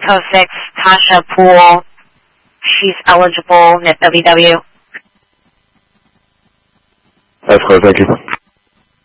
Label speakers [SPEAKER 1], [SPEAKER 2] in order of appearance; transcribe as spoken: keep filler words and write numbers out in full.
[SPEAKER 1] oh six, Tasha Poole. She's eligible, N I P W W.
[SPEAKER 2] That's clear, thank you.